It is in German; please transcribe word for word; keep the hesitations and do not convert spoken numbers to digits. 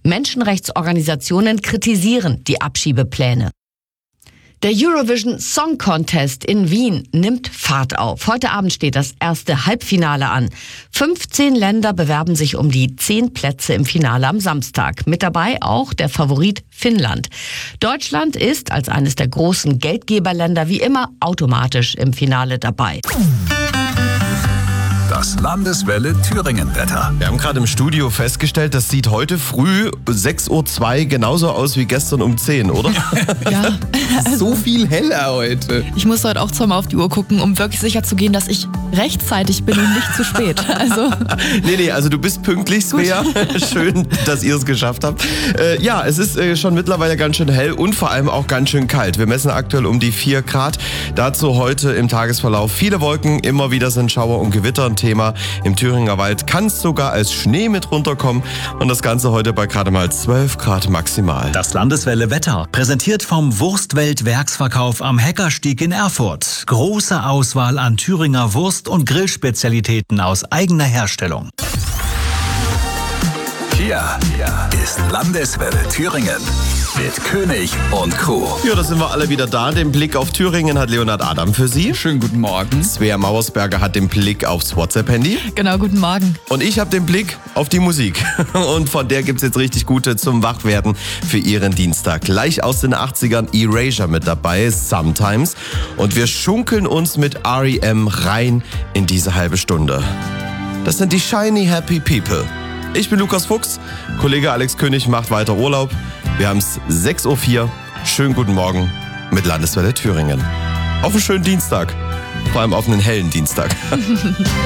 Menschenrechtsorganisationen kritisieren die Abschiebepläne. Der Eurovision Song Contest in Wien nimmt Fahrt auf. Heute Abend steht das erste Halbfinale an. fünfzehn Länder bewerben sich um die zehn Plätze im Finale am Samstag. Mit dabei auch der Favorit Finnland. Deutschland ist als eines der großen Geldgeberländer wie immer automatisch im Finale dabei. Das Landeswelle Thüringen-Wetter. Wir haben gerade im Studio festgestellt, das sieht heute früh sechs Uhr zwei genauso aus wie gestern um zehn, oder? Ja. Also, so viel heller heute. ich muss heute auch zweimal auf die Uhr gucken, um wirklich sicher zu gehen, dass ich rechtzeitig bin und nicht zu spät. Also Nee, nee, also du bist pünktlich, Svea. Schön, dass ihr es geschafft habt. Äh, ja, es ist äh, schon mittlerweile ganz schön hell und vor allem auch ganz schön kalt. Wir messen aktuell um die vier Grad. Dazu heute im Tagesverlauf viele Wolken, immer wieder sind Schauer und Gewitter ein Thema. Im Thüringer Wald kann es sogar als Schnee mit runterkommen und das Ganze heute bei gerade mal zwölf Grad maximal. Das Landeswelle Wetter, präsentiert vom Wurstwelt-Werksverkauf am Heckerstieg in Erfurt. Große Auswahl an Thüringer Wurst- und Grillspezialitäten aus eigener Herstellung. Hier ist Landeswelle Thüringen mit König und Crew. Ja, da sind wir alle wieder da. Den Blick auf Thüringen hat Leonhard Adam für Sie. Schönen guten Morgen. Svea Mauersberger hat den Blick aufs WhatsApp-Handy. genau, guten Morgen. Und ich habe den Blick auf die Musik. Und von der gibt's jetzt richtig gute zum Wachwerden für Ihren Dienstag. Gleich aus den achtzigern Erasure mit dabei, Sometimes. Und wir schunkeln uns mit R E M rein in diese halbe Stunde. Das sind die Shiny Happy People. Ich bin Lukas Fuchs, Kollege Alex König macht weiter Urlaub. Wir haben es sechs Uhr vier. Schönen guten Morgen mit Landeswelle Thüringen. Auf einen schönen Dienstag. Vor allem auf einen hellen Dienstag.